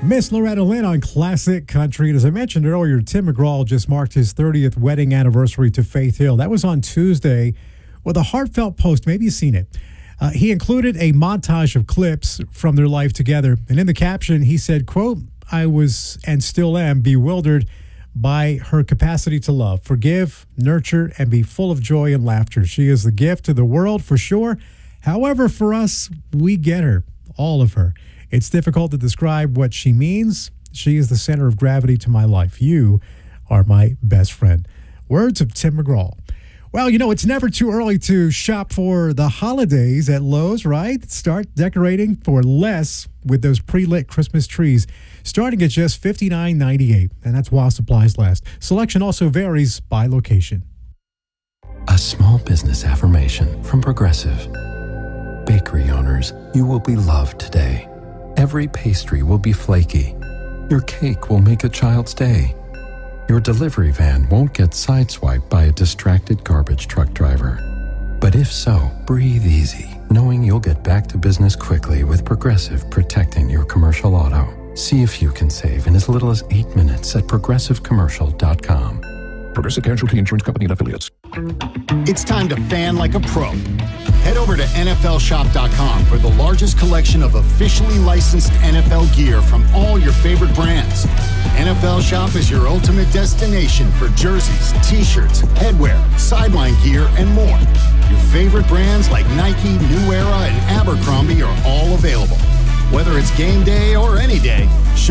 Miss Loretta Lynn on Classic Country. And as I mentioned earlier, Tim McGraw just marked his 30th wedding anniversary to Faith Hill. That was on Tuesday with a heartfelt post. Maybe you've seen it. He included a montage of clips from their life together. And in the caption, he said, quote, "I was and still am bewildered by her capacity to love, forgive, nurture, and be full of joy and laughter. She is the gift to the world for sure. However, for us, we get her, all of her. It's difficult to describe what she means. She is the center of gravity to my life. You are my best friend." Words of Tim McGraw. Well, you know, it's never too early to shop for the holidays at Lowe's, right? Start decorating for less with those pre-lit Christmas trees, starting at just $59.98, and that's while supplies last. Selection also varies by location. A small business affirmation from Progressive. Bakery owners, you will be loved today. Every pastry will be flaky. Your cake will make a child's day. Your delivery van won't get sideswiped by a distracted garbage truck driver. But if so, breathe easy, knowing you'll get back to business quickly with Progressive protecting your commercial auto. See if you can save in as little as 8 minutes at progressivecommercial.com. Progressive Casualty Insurance Company and Affiliates. It's time to fan like a pro. Head over to NFLshop.com for the largest collection of officially licensed NFL gear from all your favorite brands. NFL Shop is your ultimate destination for jerseys, t-shirts, headwear, sideline gear, and more. Your favorite brands like Nike, New Era, and Abercrombie are all available. Whether it's game day or any day,